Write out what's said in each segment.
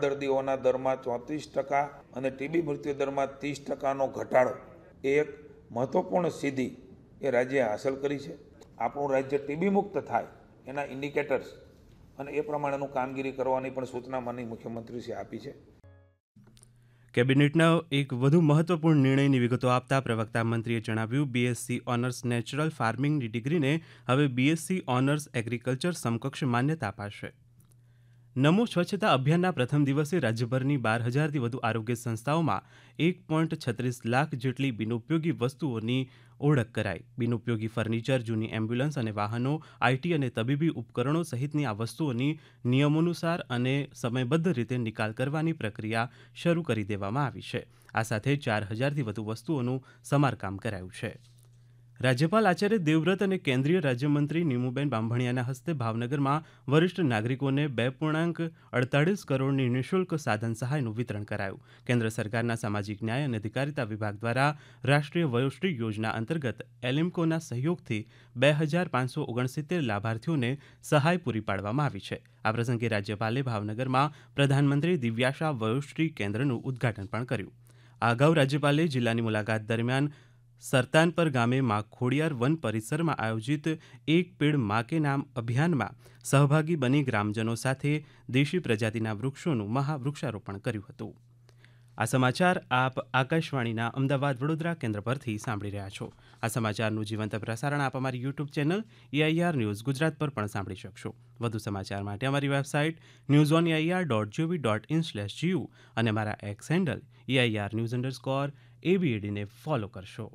દર્દીઓના દરમાં 34% અને ટીબી મૃત્યુ દરમાં 30%નો ઘટાડો એ એક મહત્વપૂર્ણ સિદ્ધિ એ રાજ્યે હાંસલ કરી છે. આપણું રાજ્ય ટીબી મુક્ત થાય એના ઇન્ડિકેટર્સ અને એ પ્રમાણેનું કામગીરી કરવાની પણ સૂચના માનનીય મુખ્યમંત્રીશ્રીએ આપી છે. કેબિનેટના એક વધુ મહત્વપૂર્ણ નિર્ણયની વિગતો આપતા પ્રવક્તા મંત્રીએ જણાવ્યું, બીએસસી ઓનર્સ નેચરલ ફાર્મિંગની ડિગ્રીને હવે બીએસસી ઓનર્સ એગ્રીકલ્ચર સમકક્ષ માન્યતા અપાશે. નમો સ્વચ્છતા અભિયાનના પ્રથમ દિવસે રાજ્યભરની 12,000થી વધુ આરોગ્ય સંસ્થાઓમાં 1.36 લાખ જેટલી બિનઉપયોગી વસ્તુઓની ઓળખ કરાઈ. બિનઉપયોગી ફર્નિચર, જૂની એમ્બ્યુલન્સ અને વાહનો, આઈટી અને તબીબી ઉપકરણો સહિતની આ વસ્તુઓની નિયમોનુસાર અને સમયબદ્ધ રીતે નિકાલ કરવાની પ્રક્રિયા શરૂ કરી દેવામાં આવી છે. આ સાથે 4,000થી વધુ વસ્તુઓનું સમારકામ કરાયું છે. રાજ્યપાલ આચાર્ય દેવવ્રત અને કેન્દ્રીય રાજ્યમંત્રી નીમુબેન બાંભણિયાના હસ્તે ભાવનગરમાં વરિષ્ઠ નાગરિકોને 2.48 કરોડની નિઃશુલ્ક સાધન સહાયનું વિતરણ કરાયું. કેન્દ્ર સરકારના સામાજિક ન્યાય અને અધિકારિતા વિભાગ દ્વારા રાષ્ટ્રીય વયોશ્રી યોજના અંતર્ગત એલિમ્કોના સહયોગથી 2,569 લાભાર્થીઓને સહાય પૂરી પાડવામાં આવી છે. આ પ્રસંગે રાજ્યપાલે ભાવનગરમાં પ્રધાનમંત્રી દિવ્યાશા વયોશ્રી કેન્દ્રનું ઉદ્ઘાટન પણ કર્યું. આ અગાઉ રાજ્યપાલે જિલ્લાની મુલાકાત દરમિયાન સરતાનપર ગામે મા ખોડિયાર વન પરિસરમાં આયોજિત એક પેડ મા કે નામ અભિયાનમાં સહભાગી બની ગ્રામજનો સાથે દેશી પ્રજાતિના વૃક્ષોનું મહાવૃક્ષારોપણ કર્યું હતું. આ સમાચાર આપ આકાશવાણીના અમદાવાદ વડોદરા કેન્દ્ર પરથી સાંભળી રહ્યા છો. આ સમાચારનું જીવંત પ્રસારણ આપ અમારી YouTube channel EIR news Gujarat પર પણ સાંભળી શકશો. વધુ સમાચાર માટે અમારી વેબસાઇટ newsoneir.gov.in/gu અને અમારા એક્સ હેન્ડલ EIR_ABAD ને ફોલો કરશો.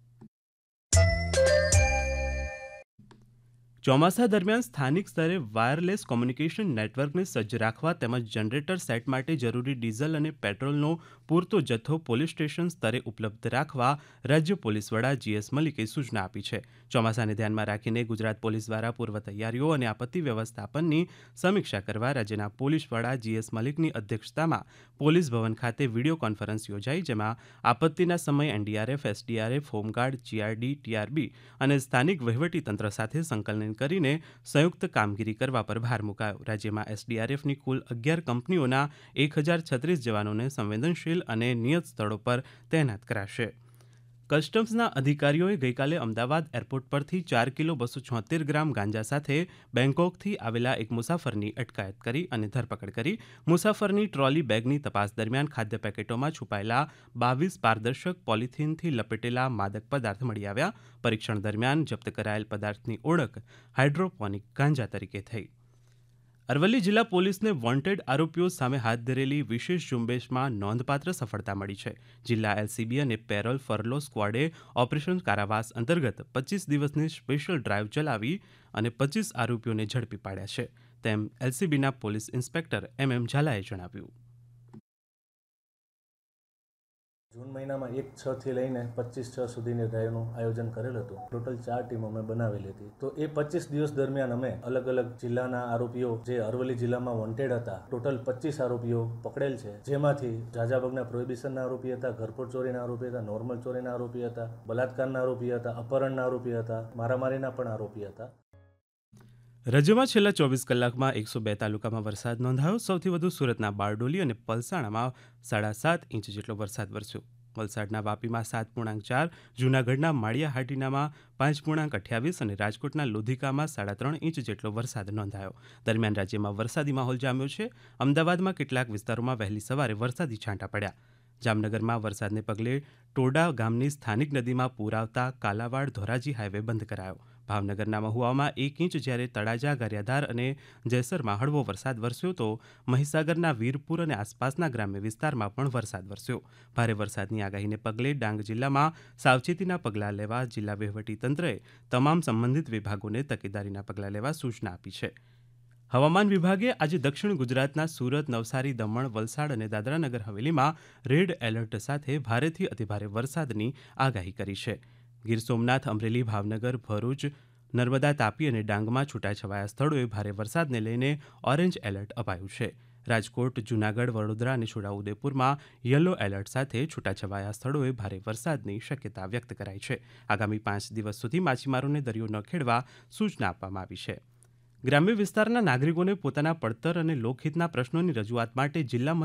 ચોમાસા દરમિયાન સ્થાનિક સ્તરે વાયરલેસ કોમ્યુનિકેશન નેટવર્કને સજ્જ રાખવા તેમજ જનરેટર સેટ માટે જરૂરી ડીઝલ અને પેટ્રોલનો પૂરતો જથ્થો પોલીસ સ્ટેશન સ્તરે ઉપલબ્ધ રાખવા રાજ્ય પોલીસ વડા GS મલિકે સૂચના આપી છે. ચોમાસાને ધ્યાનમાં રાખીને ગુજરાત પોલીસ દ્વારા પૂર્વ તૈયારીઓ અને આપત્તિ વ્યવસ્થાપનની સમીક્ષા કરવા રાજ્યના પોલીસ વડા GS મલિકની અધ્યક્ષતામાં પોલીસ ભવન ખાતે વિડીયો કોન્ફરન્સ યોજાઈ, જેમાં આપત્તિના સમયે NDRF, SDRF, home guard, GRD, TRB અને સ્થાનિક વહીવટીતંત્ર સાથે સંકલન કરીને સંયુક્ત કામગીરી કરવા પર ભાર મુકાયો. રાજ્યમાં SDRFની કુલ 11 કંપનીઓના 1,036 જવાનોને સંવેદનશીલ અને નિયત સ્થળો પર તૈનાત કરાશે. કસ્ટમ્સના અધિકારીઓએ ગઈકાલે અમદાવાદ એરપોર્ટ પરથી 4 કિલો 276 ગ્રામ ગાંજા સાથે બેંકોકથી આવેલા એક મુસાફરની અટકાયત કરી અને ધરપકડ કરી. મુસાફરની ટ્રોલી બેગની તપાસ દરમિયાન ખાદ્ય પેકેટોમાં છુપાયેલા 22 પારદર્શક પોલિથીનથી લપેટેલા માદક પદાર્થ મળી આવ્યા. પરીક્ષણ દરમિયાન જપ્ત કરાયેલ પદાર્થની ઓળખ હાઇડ્રોપોનિક ગાંજા તરીકે થઈ. અરવલ્લી જિલ્લા પોલીસને વોન્ટેડ આરોપીઓ સામે હાથ ધરેલી વિશેષ ઝુંબેશમાં નોંધપાત્ર સફળતા મળી છે. જિલ્લા LCB અને પેરોલ ફરલો સ્ક્વોડે ઓપરેશન કારાવાસ અંતર્ગત 25 દિવસની સ્પેશિયલ ડ્રાઇવ ચલાવી અને 25 આરોપીઓને ઝડપી પાડ્યા છે, તેમ LCBના પોલીસ ઇન્સ્પેક્ટર MM ઝાલાએ જણાવ્યું. જૂન મહિનામાં 1/6 થી લઈને 25/6 સુધીની ડ્રાઈવનું આયોજન કરેલ હતું. ટોટલ 4 ટીમો અમે બનાવેલી હતી. તો એ 25 દિવસ દરમિયાન અમે અલગ અલગ જિલ્લાના આરોપીઓ જે અરવલ્લી જિલ્લામાં વોન્ટેડ હતા, ટોટલ 25 આરોપીઓ પકડેલ છે. જેમાંથી જાજાબગના પ્રોહિબિશનના આરોપી હતા, ઘરફોડ ચોરીના આરોપી હતા, નોર્મલ ચોરીના આરોપી હતા, બલાત્કારના આરોપી હતા, અપહરણના આરોપી હતા, મારામારીના પણ આરોપી હતા. રાજ્યમાં છેલ્લા 24 કલાકમાં 102 તાલુકામાં વરસાદ નોંધાયો. સૌથી વધુ સુરતના બારડોલી અને પલસાણામાં 7.5 ઇંચ જેટલો વરસાદ વરસ્યો. વલસાડના વાપીમાં 7.4, જૂનાગઢના માળિયા હાટીનામાં 5.28 અને રાજકોટના લોધિકામાં 3.5 ઇંચ જેટલો વરસાદ નોંધાયો. દરમિયાન રાજ્યમાં વરસાદી માહોલ જામ્યો છે. અમદાવાદમાં કેટલાક વિસ્તારોમાં વહેલી સવારે વરસાદી છાંટા પડ્યા. જામનગરમાં વરસાદને પગલે ટોડા ગામની સ્થાનિક નદીમાં પૂર આવતા કાલાવાડ ધોરાજી હાઈવે બંધ કરાયો. ભાવનગરના મહુવામાં 1 ઇંચ, જ્યારે તળાજા, ગારિયાધાર અને જેસરમાં હળવો વરસાદ વરસ્યો તો મહીસાગરના વીરપુર અને આસપાસના ગ્રામ્ય વિસ્તારમાં પણ વરસાદ વરસ્યો. ભારે વરસાદની આગાહીને પગલે ડાંગ જિલ્લામાં સાવચેતીના પગલાં લેવા જિલ્લા વહીવટીતંત્રએ તમામ સંબંધિત વિભાગોને તકેદારીના પગલાં લેવા સૂચના આપી છે. હવામાન વિભાગે આજે દક્ષિણ ગુજરાતના સુરત, નવસારી, દમણ, વલસાડ અને દાદરાનગર હવેલીમાં રેડ એલર્ટ સાથે ભારેથી અતિભારે વરસાદની આગાહી કરી છે. ગીર સોમનાથ, અમરેલી, ભાવનગર, ભરૂચ, નર્મદા, તાપી અને ડાંગમાં છૂટાછવાયા સ્થળોએ ભારે વરસાદને લઈને ઓરેન્જ એલર્ટ અપાયું છે. રાજકોટ, જૂનાગઢ, વડોદરા અને છોટાઉદેપુરમાં યલો એલર્ટ સાથે છૂટાછવાયા સ્થળોએ ભારે વરસાદની શક્યતા વ્યક્ત કરાઈ છે. આગામી 5 દિવસ સુધી માછીમારોને દરિયો ન ખેડવા સૂચના આપવામાં આવી છે. ગ્રામ્ય વિસ્તારના નાગરિકોને પોતાના પડતર અને લોકહિતના પ્રશ્નોની રજૂઆત માટે જિલ્લા